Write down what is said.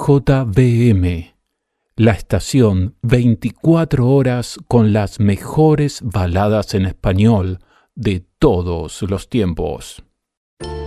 CJBM, la estación 24 horas con las mejores baladas en español de todos los tiempos.